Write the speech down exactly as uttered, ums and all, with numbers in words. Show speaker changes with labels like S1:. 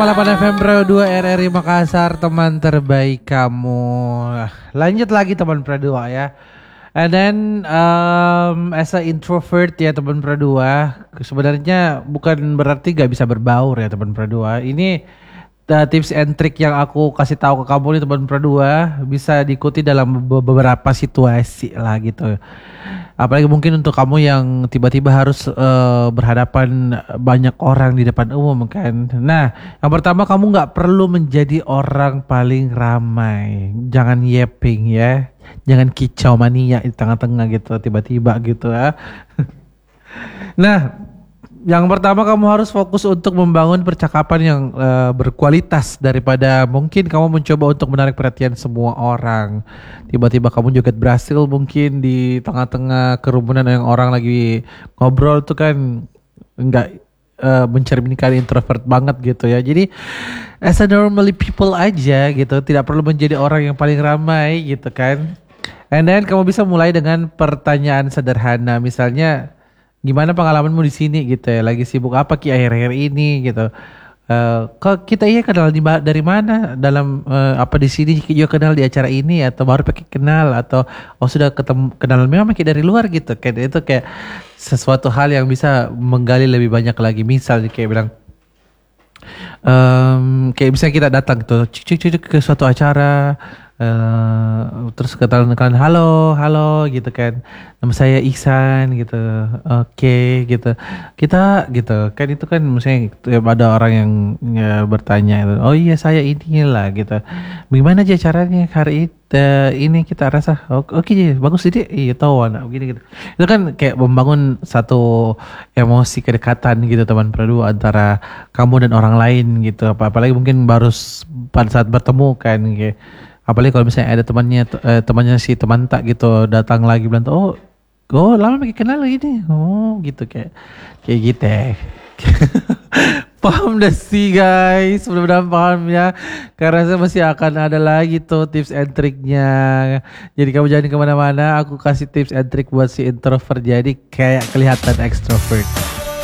S1: delapan F M Pro dua R R I Makassar, teman terbaik kamu. Lanjut lagi teman Pro dua ya. And then um, as a introvert ya teman Pro dua, sebenarnya bukan berarti gak bisa berbaur ya teman Pro dua. Ini uh, tips and trick yang aku kasih tahu ke kamu nih teman Pro dua, bisa diikuti dalam beberapa situasi lah gitu. Apalagi mungkin untuk kamu yang tiba-tiba harus uh, berhadapan banyak orang di depan umum kan. Nah, yang pertama kamu nggak perlu menjadi orang paling ramai. Jangan yeping ya. Jangan kicau mania di tengah-tengah gitu tiba-tiba gitu ya. Nah, yang pertama kamu harus fokus untuk membangun percakapan yang uh, berkualitas daripada mungkin kamu mencoba untuk menarik perhatian semua orang. Tiba-tiba kamu juga berhasil mungkin di tengah-tengah kerumunan yang orang lagi ngobrol tuh kan enggak uh, mencerminkan introvert banget gitu ya. Jadi as a normally people aja gitu, tidak perlu menjadi orang yang paling ramai gitu kan. And then kamu bisa mulai dengan pertanyaan sederhana, misalnya gimana pengalamanmu di sini gitu ya? Lagi sibuk apa Ki akhir-akhir ini gitu? Uh, kok kita iya kenal di dari mana? Dalam uh, apa di sini juga kenal di acara ini atau baru pakai kenal atau oh sudah ketemu kenal memang kayak dari luar gitu? Kayak itu kayak sesuatu hal yang bisa menggali lebih banyak lagi. Misal kayak bilang um, kayak bisa kita datang gitu cik, cik, cik, ke suatu acara. Uh, terus kenalan halo halo gitu kan, nama saya Ihsan gitu, oke okay, gitu kita gitu kan, itu kan misalnya ada orang yang ya, bertanya oh iya saya inilah gitu, gimana aja caranya hari itu uh, ini kita rasa oke okay, bagus jadi iya tahu anak begini gitu, itu kan kayak membangun satu emosi kedekatan gitu teman Pradu antara kamu dan orang lain gitu, apalagi mungkin baru pada saat bertemu kan kayak. Apalagi kalau misalnya ada temannya eh, temannya si teman tak gitu datang lagi bilang oh oh lama pakai kenal gini oh gitu kayak kayak gitu ya. Paham dah sih guys, mudah-mudahan paham ya, karena saya masih akan ada lagi tuh tips and triknya. Jadi kamu jangan kemana-mana, aku kasih tips and trik buat si introvert jadi kayak kelihatan extrovert.